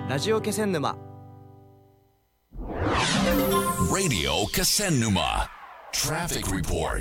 ラジオ気仙沼 Radio Kisennuma Traffic Report。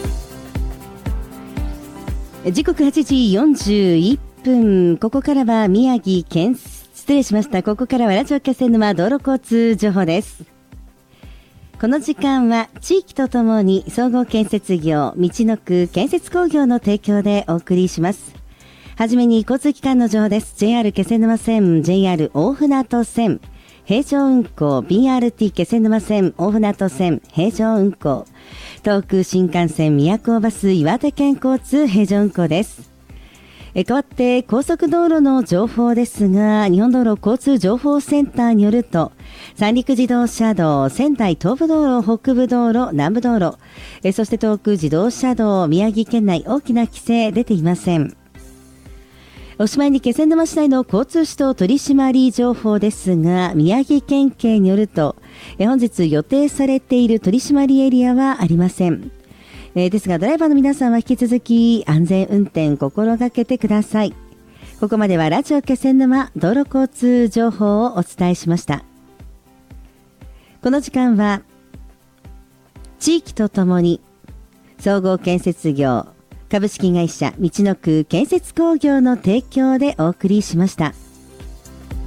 時刻8時41分。ここからは宮城県、失礼しました。ここからはラジオ気仙沼道路交通情報です。この時間は地域とともに総合建設業道のく建設工業の提供でお送りします。はじめに交通機関の情報です。 JR 気仙沼線、 JR 大船渡線平常運行、 BRT 気仙沼線大船渡線平常運行、東北新幹線宮古バス岩手県交通平常運行です。変わって高速道路の情報ですが、日本道路交通情報センターによると、三陸自動車道、仙台東部道路、北部道路、南部道路、そして東北自動車道、宮城県内大きな規制出ていません。おしまいに気仙沼市内の交通指導取締情報ですが、宮城県警によると、本日予定されている取締エリアはありません。ですがドライバーの皆さんは引き続き安全運転心がけてください。ここまではラジオ気仙沼道路交通情報をお伝えしました。この時間は地域とともに総合建設業株式会社道のく建設工業の提供でお送りしました。